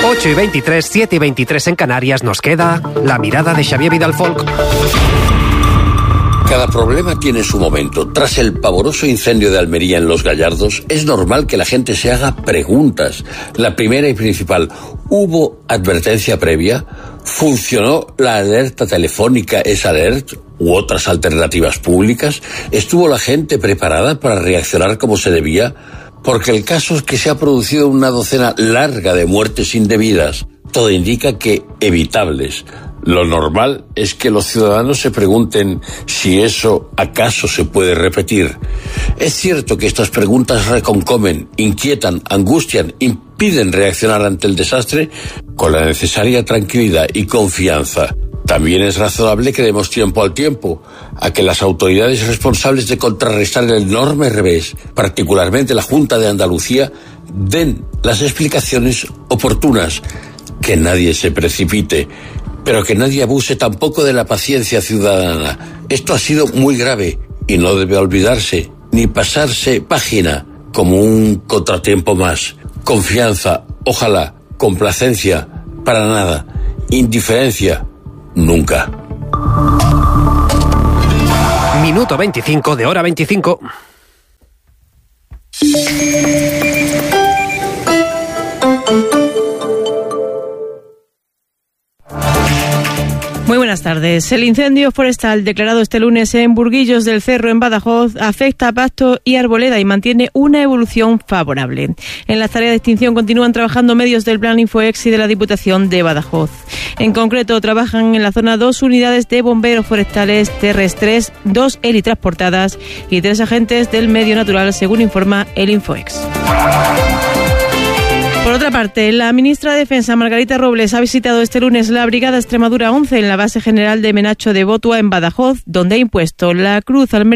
8:23, 7:23 en Canarias, nos queda la mirada de Xavier Vidal-Folk. Cada problema tiene su momento. Tras el pavoroso incendio de Almería en Los Gallardos, es normal que la gente se haga preguntas. La primera y principal, ¿hubo advertencia previa? ¿Funcionó la alerta telefónica S-Alert u otras alternativas públicas? ¿Estuvo la gente preparada para reaccionar como se debía? Porque el caso es que se ha producido una docena larga de muertes indebidas. Todo indica que evitables. Lo normal es que los ciudadanos se pregunten si eso acaso se puede repetir. Es cierto que estas preguntas reconcomen, inquietan, angustian, impiden reaccionar ante el desastre con la necesaria tranquilidad y confianza. También es razonable que demos tiempo al tiempo, a que las autoridades responsables de contrarrestar el enorme revés, particularmente la Junta de Andalucía, den las explicaciones oportunas. Que nadie se precipite, pero que nadie abuse tampoco de la paciencia ciudadana. Esto ha sido muy grave y no debe olvidarse ni pasarse página como un contratiempo más. Confianza, ojalá, complacencia, para nada. Indiferencia, nunca. Minuto 25 de hora 25. Muy buenas tardes. El incendio forestal declarado este lunes en Burguillos del Cerro, en Badajoz, afecta a pasto y arboleda y mantiene una evolución favorable. En las tareas de extinción continúan trabajando medios del Plan Infoex y de la Diputación de Badajoz. En concreto, trabajan en la zona 2 unidades de bomberos forestales terrestres, 2 helitransportadas y 3 agentes del medio natural, según informa el Infoex. Por otra parte, la ministra de Defensa, Margarita Robles, ha visitado este lunes la Brigada Extremadura 11 en la base general de Menacho de Botua, en Badajoz, donde ha impuesto la Cruz Almería